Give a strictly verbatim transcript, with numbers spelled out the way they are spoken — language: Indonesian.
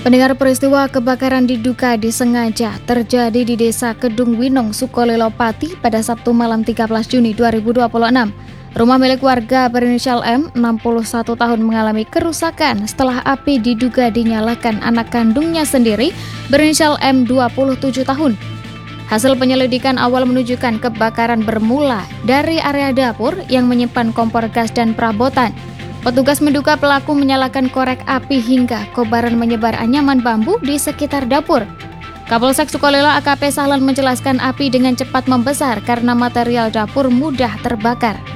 Pendengar, peristiwa kebakaran diduga disengaja terjadi di Desa Kedung Winong, Sukolilo Pati pada Sabtu malam tiga belas Juni dua ribu dua puluh enam. Rumah milik warga berinisial M, enam puluh satu tahun, mengalami kerusakan setelah api diduga dinyalakan anak kandungnya sendiri berinisial M, dua puluh tujuh tahun. Hasil penyelidikan awal menunjukkan kebakaran bermula dari area dapur yang menyimpan kompor gas dan perabotan. Petugas menduga pelaku menyalakan korek api hingga kobaran menyebar anyaman bambu di sekitar dapur. Kapolsek Sukolilo A K P Sahlan menjelaskan api dengan cepat membesar karena material dapur mudah terbakar.